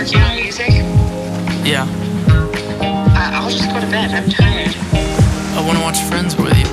Do you know music? Yeah. I'll just go to bed. I'm tired. I want to watch Friends with you.